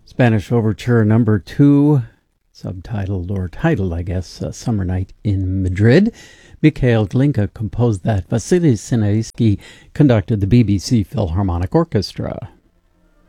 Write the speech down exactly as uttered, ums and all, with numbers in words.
Spanish Overture number two, subtitled, or titled, I guess, uh, Summer Night in Madrid. Mikhail Glinka composed that. Vasily Sinaisky conducted the B B C Philharmonic Orchestra.